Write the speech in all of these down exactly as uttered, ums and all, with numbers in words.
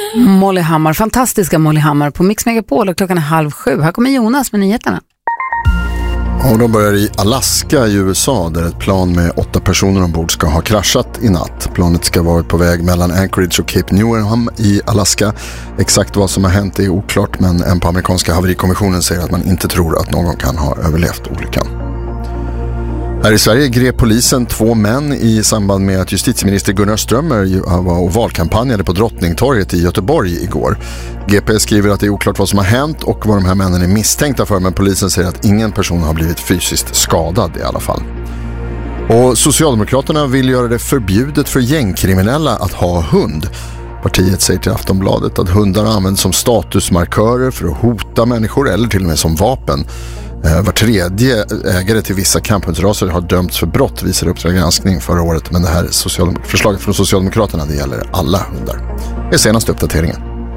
Molly Hammar, fantastiska Molly Hammar på Mix Megapol och klockan är halv sju. Här kommer Jonas med nyheterna. Och de börjar i Alaska i U S A där ett plan med åtta personer ombord ska ha kraschat i natt. Planet ska vara på väg mellan Anchorage och Cape Newham i Alaska. Exakt vad som har hänt är oklart, men en på amerikanska haverikommissionen säger att man inte tror att någon kan ha överlevt olyckan. Här i Sverige grep polisen två män i samband med att justitieminister Gunnar Strömmer var och valkampanjade på Drottningtorget i Göteborg igår. G P skriver att det är oklart vad som har hänt och vad de här männen är misstänkta för, men polisen säger att ingen person har blivit fysiskt skadad i alla fall. Och Socialdemokraterna vill göra det förbjudet för gängkriminella att ha hund. Partiet säger till Aftonbladet att hundar används som statusmarkörer för att hota människor eller till och med som vapen. Var tredje ägare till vissa kamphundsraser har dömts för brott, visar Uppdrag granskning förra året, men det här socialdem- förslaget från Socialdemokraterna det gäller alla hundar. Det är senaste uppdateringen.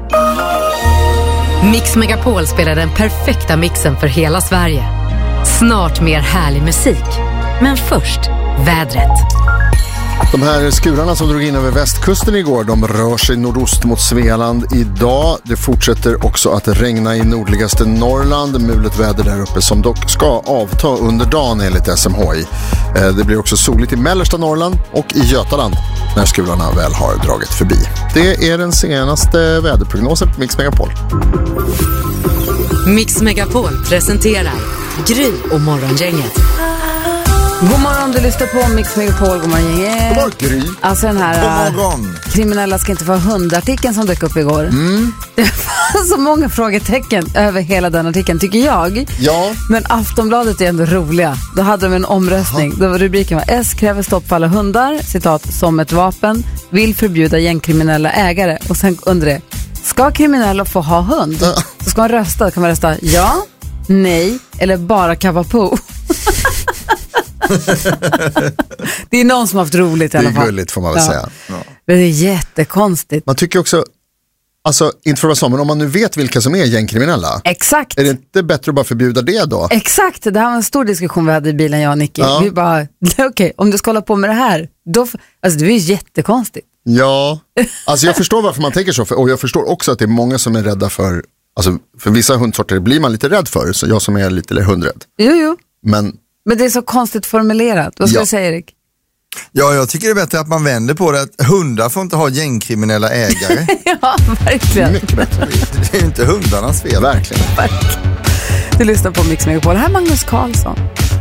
Mix Megapol spelar den perfekta mixen för hela Sverige. Snart mer härlig musik. Men först, vädret. De här skurarna som drog in över västkusten igår, de rör sig nordost mot Svealand idag. Det fortsätter också att regna i nordligaste Norrland. Mulet väder där uppe som dock ska avta under dagen enligt S M H I. Det blir också soligt i mellersta Norrland och i Götaland när skurarna väl har dragit förbi. Det är den senaste väderprognosen på Mix Megapol. Mix Megapol presenterar Gry och Morgongänget. God morgon, du lyssnar på Mix Megapol. God morgon, gänget. God morgon, Gry. Alltså den här God morgon. Kriminella ska inte få hundartikeln som dök upp igår. Mm. Det var så många frågetecken över hela den artikeln, tycker jag. Ja. Men Aftonbladet är ändå roliga. Då hade de en omröstning. Då var rubriken var S kräver stopp för alla hundar, citat, som ett vapen, vill förbjuda gängkriminella ägare. Och sen undrar det, ska kriminella få ha hund? Så ska man rösta, kan man rösta ja, nej eller bara kavapo. Det är någon som har haft roligt i alla fall. Det är gulligt får man väl ja. säga. Ja. Men det är jättekonstigt. Man tycker också, alltså inte för att vara så, men om man nu vet vilka som är gängkriminella. Exakt. Är det inte bättre att bara förbjuda det då? Exakt, det här var en stor diskussion vi hade i bilen, jag och Nicky. Ja. Vi bara, okej, okay, om du ska hålla på med det här, då, alltså det är ju jättekonstigt. Ja, alltså jag förstår varför man tänker så, för, och jag förstår också att det är många som är rädda för, alltså för vissa hundsorter blir man lite rädd för, så jag som är lite hundrädd. Jo, jo. Men, Men det är så konstigt formulerat. Vad ska ja. du säga, Erik? Ja, jag tycker det är bättre att man vänder på det. Att hundar får inte ha gängkriminella ägare. Ja, verkligen. mycket bättre. Det är ju inte hundarnas fel. Verkligen. Du lyssnar på Mix Megapol. Här är Magnus Karlsson.